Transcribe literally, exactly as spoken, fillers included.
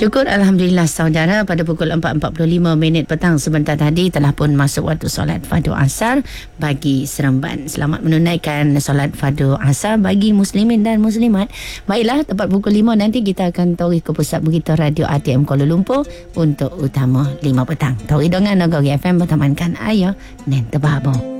Syukur Alhamdulillah saudara, pada pukul empat empat puluh lima minit petang sebentar tadi telah pun masuk waktu solat fardu asar bagi Seremban. Selamat menunaikan solat fardu asar bagi muslimin dan muslimat. Baiklah, tepat pukul lima nanti kita akan tarik ke pusat berita radio A T M Kuala Lumpur untuk utama lima petang. Tarik dengan Nagari F M bertemankan ayah dan Tebabo.